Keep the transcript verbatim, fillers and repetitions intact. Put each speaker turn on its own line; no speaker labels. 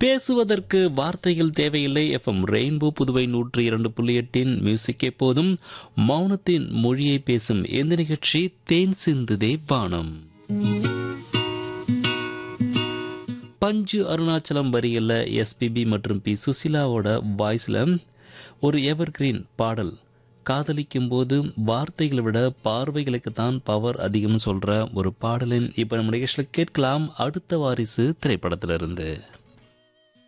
பேசுவதற்கு வார்த்தைகள் தேவையில்லை. எஃப்எம் ரெயின்போ புதுவை நூற்றி இரண்டு புள்ளி எட்டின் மியூசிக் எப்போதும் மௌனத்தின் மொழியை பேசும் இந்த நிகழ்ச்சி தேன் சிந்துதே வானம். பஞ்சு அருணாச்சலம் வரியில் எஸ்பிபி மற்றும் பி சுசிலாவோட வாய்ஸில் ஒரு எவர்கிரீன் பாடல். காதலிக்கும் போது வார்த்தைகளை விட பார்வைகளுக்கு தான் பவர் அதிகம்னு சொல்ற ஒரு பாடலின் இப்ப நம்ம நிகழ்ச்சியில் கேட்கலாம். அடுத்த வாரிசு திரைப்படத்திலிருந்து.